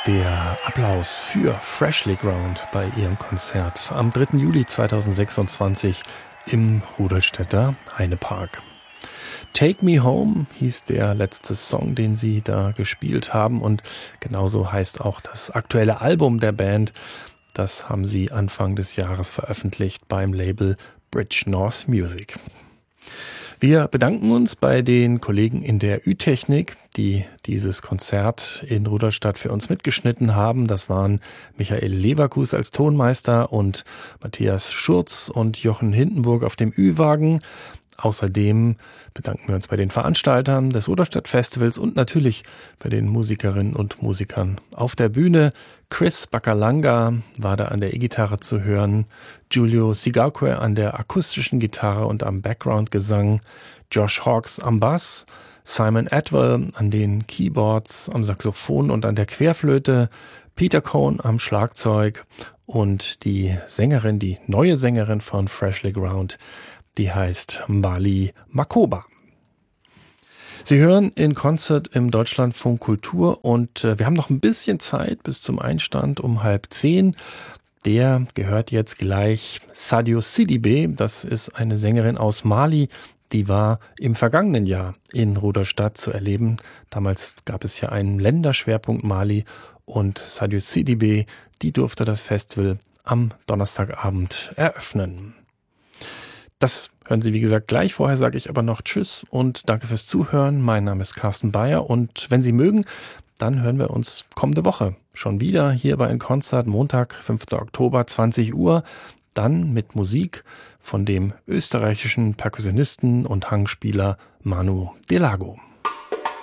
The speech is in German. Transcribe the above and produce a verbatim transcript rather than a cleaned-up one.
Der Applaus für Freshly Ground bei ihrem Konzert am dritten Juli zweitausendsechsundzwanzig im Rudolstädter Heinepark. Take Me Home hieß der letzte Song, den sie da gespielt haben, und genauso heißt auch das aktuelle Album der Band. Das haben sie Anfang des Jahres veröffentlicht beim Label Bridge North Music. Wir bedanken uns bei den Kollegen in der Ü-Technik, die dieses Konzert in Rudolstadt für uns mitgeschnitten haben. Das waren Michael Leverkus als Tonmeister und Matthias Schurz und Jochen Hindenburg auf dem Ü-Wagen. Außerdem bedanken wir uns bei den Veranstaltern des Rudolstadt Festivals und natürlich bei den Musikerinnen und Musikern auf der Bühne. Chris Bakalanga war da an der E-Gitarre zu hören, Giulio Sigauque an der akustischen Gitarre und am Background-Gesang, Josh Hawkes am Bass, Simon Atwell an den Keyboards, am Saxophon und an der Querflöte, Peter Cohn am Schlagzeug und die Sängerin, die neue Sängerin von Freshly Ground, die heißt Mbali Makoba. Sie hören in Konzert im Deutschlandfunk Kultur und äh, wir haben noch ein bisschen Zeit bis zum Einstand um halb zehn. Der gehört jetzt gleich Sadio Sidibé. Das ist eine Sängerin aus Mali. Die war im vergangenen Jahr in Rudolstadt zu erleben. Damals gab es ja einen Länderschwerpunkt Mali und Sadio Sidibé, die durfte das Festival am Donnerstagabend eröffnen. Das hören Sie, wie gesagt, gleich. Vorher sage ich aber noch Tschüss und danke fürs Zuhören. Mein Name ist Carsten Bayer und wenn Sie mögen, dann hören wir uns kommende Woche schon wieder hier bei In Konzert, Montag, fünften Oktober, zwanzig Uhr. Dann mit Musik von dem österreichischen Perkussionisten und Hangspieler Manu Delago.